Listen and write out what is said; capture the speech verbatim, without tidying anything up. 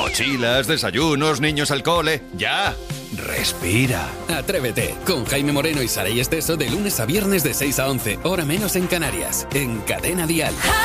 Mochilas, desayunos, niños al cole. ¡Ya! Respira. Atrévete, con Jaime Moreno y Saray Esteso de lunes a viernes de seis a once, hora menos en Canarias, en Cadena Dial.